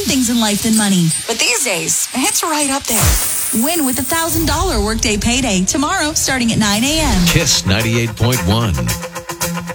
things in life than money. But these days, it's right up there. Win with $1,000 workday payday tomorrow starting at 9 a.m. Kiss 98.1.